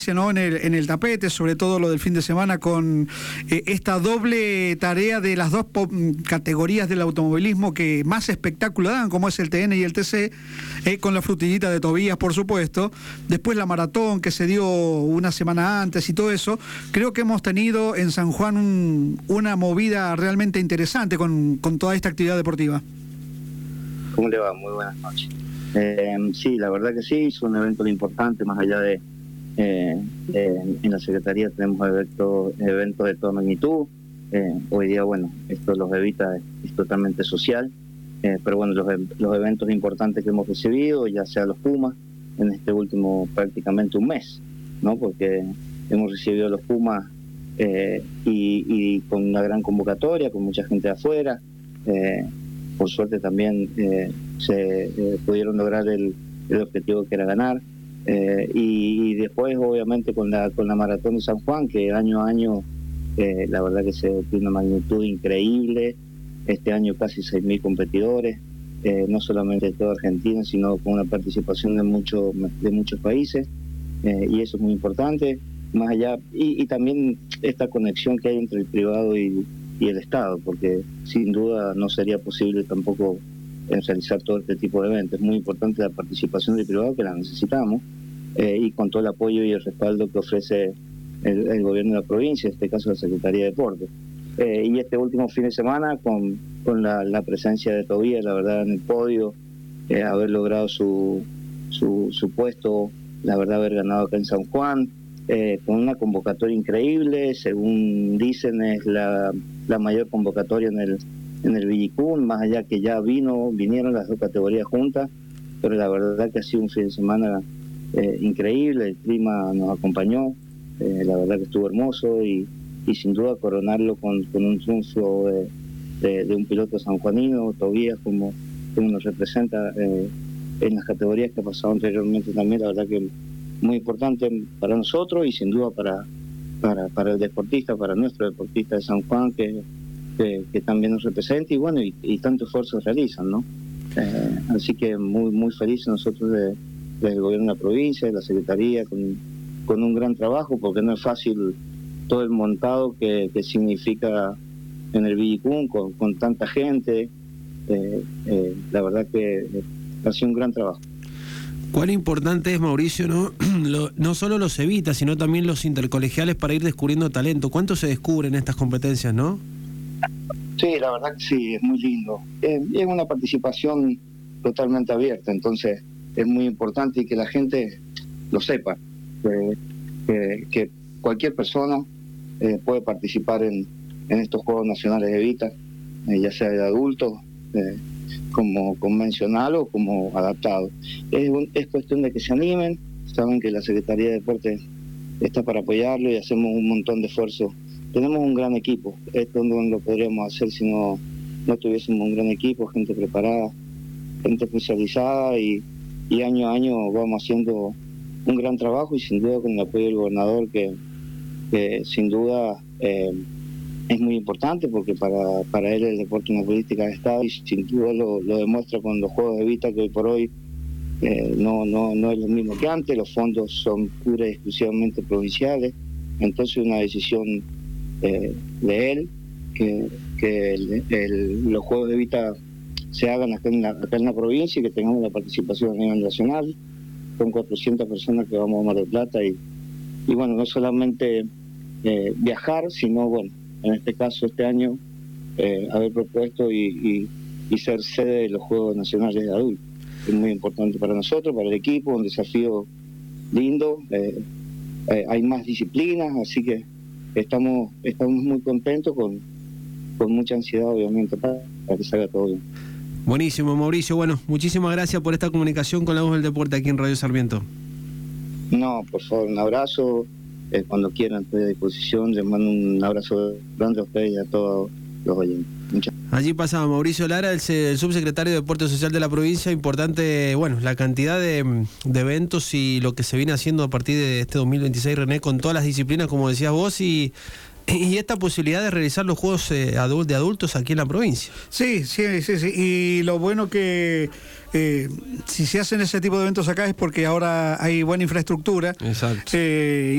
¿no? En el tapete, sobre todo lo del fin de semana, con esta doble tarea de las dos categorías del automovilismo que más espectáculo dan, como es el TN y el TC, con la frutillita de Tobías, por supuesto. Después la maratón que se dio una semana antes y todo eso. Creo que hemos tenido en San Juan una movida realmente interesante con toda esta actividad deportiva. ¿Cómo le va? Muy buenas noches. Sí, la verdad que sí, es un evento importante, más allá de en la Secretaría tenemos eventos de toda magnitud. Hoy día, bueno, esto los evita, es totalmente social, pero bueno, los eventos importantes que hemos recibido, ya sea los Pumas, en este último prácticamente un mes, ¿no? Porque hemos recibido los Pumas y con una gran convocatoria, con mucha gente de afuera. Por suerte también se pudieron lograr el objetivo que era ganar. Y después obviamente con la maratón de San Juan, que año a año la verdad que se tiene una magnitud increíble. Este año casi 6.000 competidores, no solamente de toda Argentina, sino con una participación de muchos países, y eso es muy importante, más allá, y también esta conexión que hay entre el privado y el Estado, porque sin duda no sería posible tampoco realizar todo este tipo de eventos. Es muy importante la participación del privado, que la necesitamos, y con todo el apoyo y el respaldo que ofrece el gobierno de la provincia, en este caso la Secretaría de Deportes. Y este último fin de semana con la presencia de Tobías, la verdad, en el podio, haber logrado su puesto, la verdad, haber ganado acá en San Juan, con una convocatoria increíble, según dicen es la mayor convocatoria en el Villicún, más allá que ya vinieron las dos categorías juntas, pero la verdad que ha sido un fin de semana increíble, el clima nos acompañó, la verdad que estuvo hermoso y sin duda coronarlo con un triunfo de un piloto sanjuanino, Tobías, como nos representa en las categorías que ha pasado anteriormente también, la verdad que muy importante para nosotros y sin duda para el deportista, para nuestro deportista de San Juan, que también nos representa y bueno, y tanto esfuerzo realizan, ¿no? Así que muy felices nosotros del gobierno de la provincia, de la Secretaría, con un gran trabajo, porque no es fácil todo el montado que significa en el Villicún con tanta gente. La verdad que ha sido un gran trabajo. Cuán importante es, Mauricio, no solo los evitas, sino también los intercolegiales para ir descubriendo talento. ¿Cuánto se descubre en estas competencias, no? Sí, la verdad que sí, es muy lindo. Es una participación totalmente abierta, entonces es muy importante y que la gente lo sepa, que cualquier persona puede participar en estos Juegos Nacionales de Evita, ya sea de adultos, como convencional o como adaptado. Es cuestión de que se animen, saben que la Secretaría de Deportes está para apoyarlo y hacemos un montón de esfuerzos. Tenemos un gran equipo, esto no lo podríamos hacer si no tuviésemos un gran equipo, gente preparada, gente especializada y año a año vamos haciendo un gran trabajo y sin duda con el apoyo del gobernador que sin duda es muy importante porque para él el deporte es una política de Estado y sin duda lo demuestra con los Juegos de Evita, que hoy por hoy no es lo mismo que antes, los fondos son pura y exclusivamente provinciales, entonces una decisión de él que los Juegos de Evita se hagan acá en la provincia y que tengamos la participación a nivel nacional, con 400 personas que vamos a Mar del Plata y bueno, no solamente viajar, sino bueno, en este caso este año haber propuesto y ser sede de los Juegos Nacionales de Adultos. Es muy importante para nosotros, para el equipo, un desafío lindo, hay más disciplinas, así que estamos muy contentos, con mucha ansiedad obviamente para que salga todo bien. Buenísimo, Mauricio. Bueno, muchísimas gracias por esta comunicación con La Voz del Deporte aquí en Radio Sarmiento. No, por favor, un abrazo. Cuando quieran, estoy a disposición. Les mando un abrazo grande a ustedes y a todos los oyentes. Muchas gracias. Allí pasaba Mauricio Lara, el subsecretario de Deporte Social de la provincia. Importante, bueno, la cantidad de eventos y lo que se viene haciendo a partir de este 2026, René, con todas las disciplinas, como decías vos, y Y esta posibilidad de realizar los juegos de adultos aquí en la provincia. Sí. Y lo bueno que si se hacen ese tipo de eventos acá es porque ahora hay buena infraestructura. Exacto.